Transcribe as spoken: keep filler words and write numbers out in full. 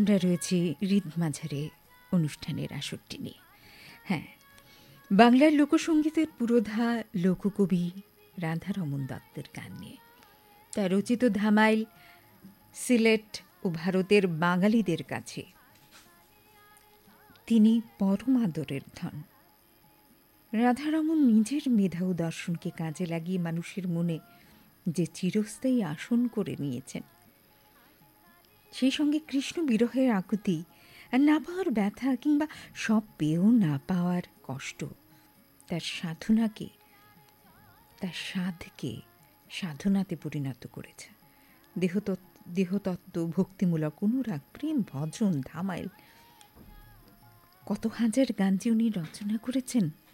আমরা রয়েছি হৃদ মাঝারে অনুষ্ঠানের আসরটি নিয়ে। হ্যাঁ, বাংলার লোকসঙ্গীতের পুরোধা লোককবি রাধারমণ দত্তের গান নিয়ে। তার রচিত ধামাইল সিলেট ও ভারতের বাঙালিদের কাছে তিনি পরম আদরের ধন। রাধারমণ নিজের মেধা ও দর্শনকে কাজে লাগিয়ে মানুষের মনে যে চিরস্থায়ী আসন করে নিয়েছেন, সেই সঙ্গে কৃষ্ণ বিরহের আকুতি আর না পাওয়ার ব্যথা কিংবা সব পেয়েও না পাওয়ার কষ্ট তার সাধনাকে, তার সাধকে সাধনাতে পরিণত করেছে। দেহতত্ত্ব দেহতত্ত্ব ভক্তিমূলক অনুরাগ, প্রেম, ভজন, ধামাইল, কত হাজার গান যে উনি রচনা করেছেন।